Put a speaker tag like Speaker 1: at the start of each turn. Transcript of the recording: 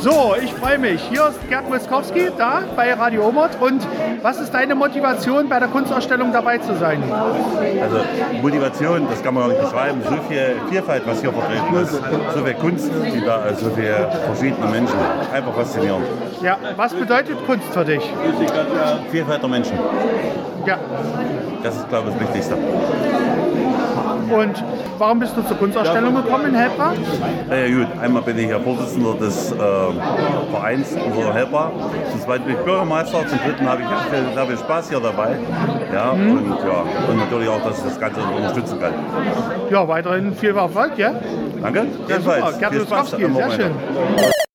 Speaker 1: So, ich freue mich. Hier ist Gerd Moskowski, da bei Radio Omot. Und was ist deine Motivation, bei der Kunstausstellung dabei zu sein?
Speaker 2: Also Motivation, das kann man nicht beschreiben. So viel Vielfalt, was hier vertreten ist. So viel Kunst, so viele verschiedene Menschen. Einfach faszinierend.
Speaker 1: Ja, was bedeutet Kunst für dich?
Speaker 2: Vielfalt der Menschen.
Speaker 1: Ja.
Speaker 2: Das ist, glaube ich, das Wichtigste.
Speaker 1: Und warum bist du zur Kunstausstellung gekommen in Helpa?
Speaker 2: Ja, gut, einmal bin ich ja Vorsitzender des Vereins unserer Helpa. Zum zweiten bin ich Bürgermeister, zum dritten habe ich sehr viel Spaß hier dabei. Ja, und natürlich auch, dass ich das Ganze unterstützen kann.
Speaker 1: Ja, weiterhin viel Erfolg, ja?
Speaker 2: Danke.
Speaker 1: Ja, super. Gerd Moskowski, sehr schön.